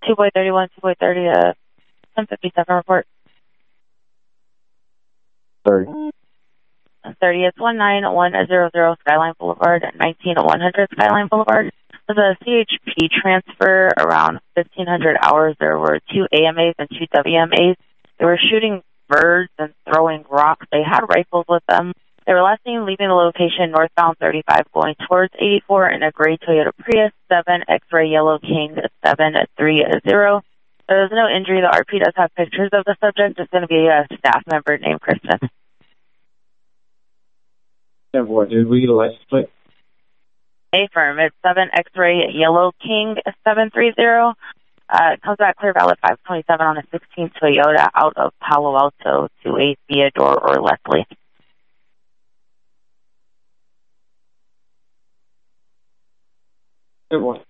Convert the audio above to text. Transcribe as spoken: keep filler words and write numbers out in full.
two boy thirty-one, two boy thirty, uh, ten fifty-seven report. thirty. thirty, it's one nine one zero zero Skyline Boulevard, nineteen one hundred Skyline Boulevard. For the C H P transfer around fifteen hundred hours, there were two A M As and two W M As. They were shooting birds and throwing rocks. They had rifles with them. They were last seen leaving the location northbound thirty-five going towards eighty-four in a gray Toyota Prius, seven X-Ray Yellow King seven three zero. There was no injury. The R P does have pictures of the subject. It's going to be a staff member named Kristen. And what, did we get a license plate? A firm. It's seven X-Ray Yellow King seven three zero. Uh, it comes back clear valid five twenty-seven on a sixteen Toyota out of Palo Alto to a Theodore or Leslie. Good one.